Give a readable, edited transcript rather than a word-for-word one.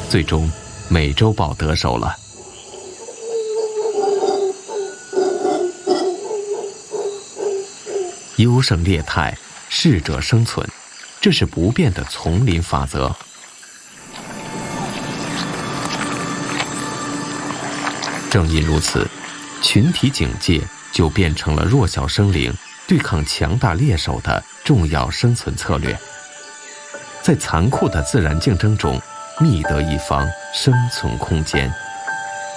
最终美洲豹得手了。优胜劣汰，适者生存，这是不变的丛林法则。正因如此，群体警戒就变成了弱小生灵对抗强大猎手的重要生存策略。在残酷的自然竞争中，觅得一方生存空间。